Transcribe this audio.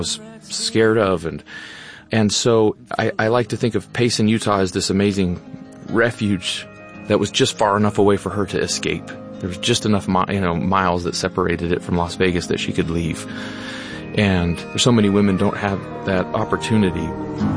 was scared of. And so I like to think of Payson, Utah as this amazing refuge that was just far enough away for her to escape. There was just enough miles that separated it from Las Vegas that she could leave. And so many women don't have that opportunity.